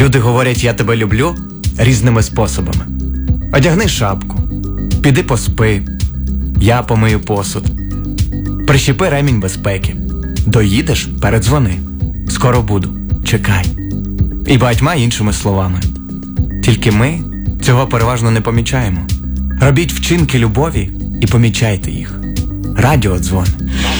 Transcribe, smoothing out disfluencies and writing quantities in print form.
Люди говорять «я тебе люблю» різними способами. Одягни шапку, піди поспи, я помию посуд, прищепи ремінь безпеки, доїдеш – передзвони, скоро буду, чекай. І багатьма іншими словами. Тільки ми цього переважно не помічаємо. Робіть вчинки любові і помічайте їх. Радіодзвон.